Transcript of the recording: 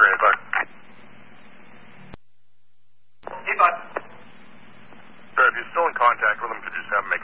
after 8 o'clock. Hey, Bud. Sir, if you're still in contact with him, could you just have him make